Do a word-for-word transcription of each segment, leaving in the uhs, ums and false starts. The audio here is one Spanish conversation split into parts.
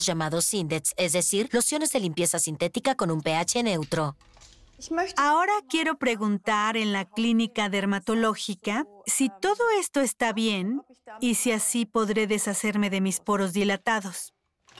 llamados Sindets, es decir, lociones de limpieza sintética con un pH neutro. Ahora quiero preguntar en la clínica dermatológica si todo esto está bien y si así podré deshacerme de mis poros dilatados.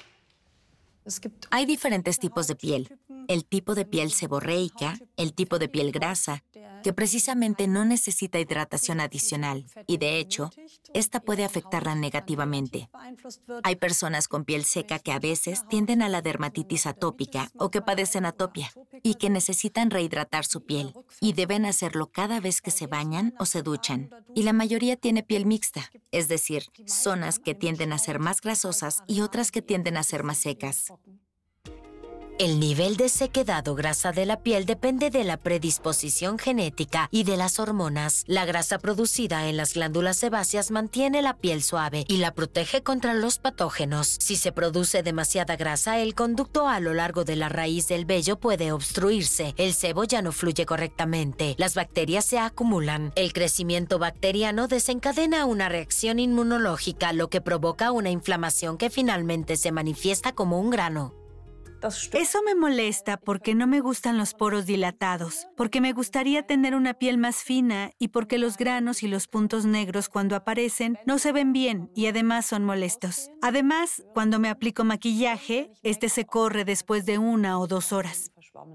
Hay diferentes tipos de piel. El tipo de piel seborreica, el tipo de piel grasa, que precisamente no necesita hidratación adicional y, de hecho, esta puede afectarla negativamente. Hay personas con piel seca que a veces tienden a la dermatitis atópica o que padecen atopia y que necesitan rehidratar su piel y deben hacerlo cada vez que se bañan o se duchan. Y la mayoría tiene piel mixta, es decir, zonas que tienden a ser más grasosas y otras que tienden a ser más secas. El nivel de sequedad o grasa de la piel depende de la predisposición genética y de las hormonas. La grasa producida en las glándulas sebáceas mantiene la piel suave y la protege contra los patógenos. Si se produce demasiada grasa, el conducto a lo largo de la raíz del vello puede obstruirse. El sebo ya no fluye correctamente. Las bacterias se acumulan. El crecimiento bacteriano desencadena una reacción inmunológica, lo que provoca una inflamación que finalmente se manifiesta como un grano. Eso me molesta porque no me gustan los poros dilatados, porque me gustaría tener una piel más fina y porque los granos y los puntos negros cuando aparecen no se ven bien y además son molestos. Además, cuando me aplico maquillaje, este se corre después de una o dos horas.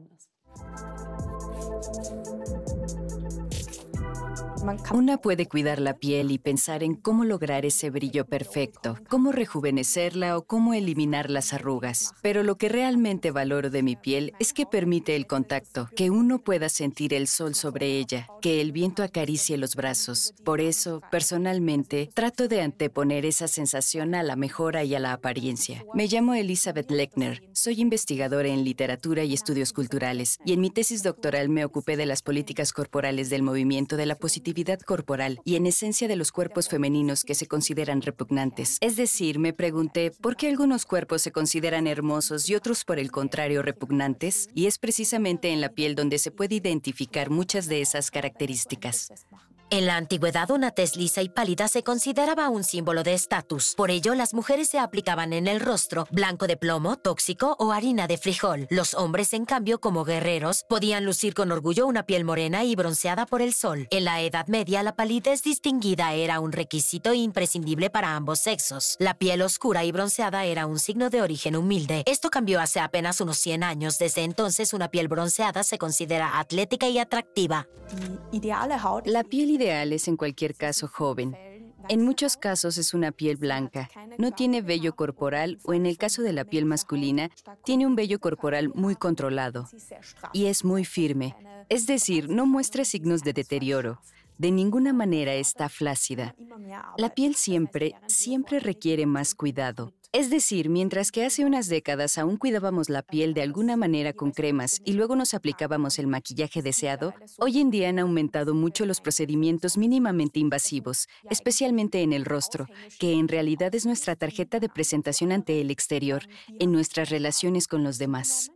Una puede cuidar la piel y pensar en cómo lograr ese brillo perfecto, cómo rejuvenecerla o cómo eliminar las arrugas. Pero lo que realmente valoro de mi piel es que permite el contacto, que uno pueda sentir el sol sobre ella, que el viento acaricie los brazos. Por eso, personalmente, trato de anteponer esa sensación a la mejora y a la apariencia. Me llamo Elizabeth Lechner, soy investigadora en literatura y estudios culturales, y en mi tesis doctoral me ocupé de las políticas corporales del movimiento de la positividad corporal y en esencia de los cuerpos femeninos que se consideran repugnantes. Es decir, me pregunté por qué algunos cuerpos se consideran hermosos y otros por el contrario repugnantes, y es precisamente en la piel donde se puede identificar muchas de esas características. En la antigüedad, una tez lisa y pálida se consideraba un símbolo de estatus. Por ello, las mujeres se aplicaban en el rostro blanco de plomo, tóxico o harina de frijol. Los hombres, en cambio, como guerreros, podían lucir con orgullo una piel morena y bronceada por el sol. En la Edad Media, la palidez distinguida era un requisito imprescindible para ambos sexos. La piel oscura y bronceada era un signo de origen humilde. Esto cambió hace apenas unos cien años. Desde entonces, una piel bronceada se considera atlética y atractiva. La piel ideal es en cualquier caso joven. En muchos casos es una piel blanca, no tiene vello corporal o en el caso de la piel masculina, tiene un vello corporal muy controlado y es muy firme, es decir, no muestra signos de deterioro. De ninguna manera está flácida. La piel siempre, siempre requiere más cuidado. Es decir, mientras que hace unas décadas aún cuidábamos la piel de alguna manera con cremas y luego nos aplicábamos el maquillaje deseado, hoy en día han aumentado mucho los procedimientos mínimamente invasivos, especialmente en el rostro, que en realidad es nuestra tarjeta de presentación ante el exterior, en nuestras relaciones con los demás.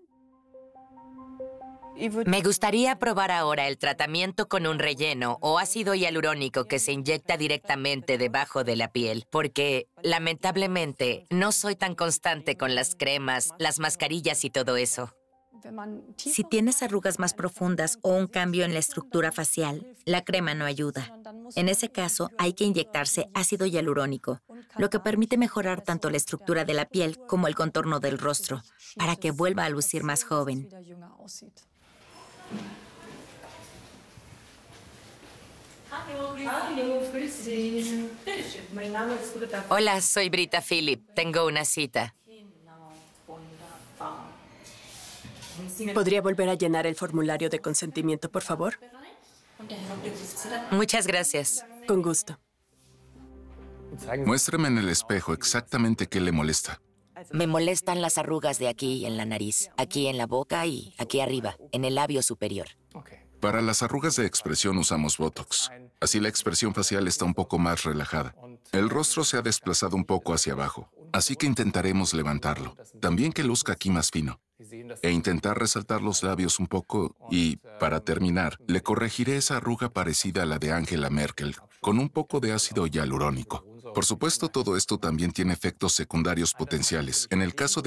Me gustaría probar ahora el tratamiento con un relleno o ácido hialurónico que se inyecta directamente debajo de la piel, porque, lamentablemente, no soy tan constante con las cremas, las mascarillas y todo eso. Si tienes arrugas más profundas o un cambio en la estructura facial, la crema no ayuda. En ese caso, hay que inyectarse ácido hialurónico, lo que permite mejorar tanto la estructura de la piel como el contorno del rostro, para que vuelva a lucir más joven. Hola, soy Brita Philip. Tengo una cita. ¿Podría volver a llenar el formulario de consentimiento, por favor? Muchas gracias. Con gusto. Muéstrame en el espejo exactamente qué le molesta. Me molestan las arrugas de aquí en la nariz, aquí en la boca y aquí arriba, en el labio superior. Para las arrugas de expresión usamos Botox. Así la expresión facial está un poco más relajada. El rostro se ha desplazado un poco hacia abajo, así que intentaremos levantarlo. También que luzca aquí más fino. E intentar resaltar los labios un poco y, para terminar, le corregiré esa arruga parecida a la de Angela Merkel, con un poco de ácido hialurónico. Por supuesto, todo esto también tiene efectos secundarios potenciales. En el caso de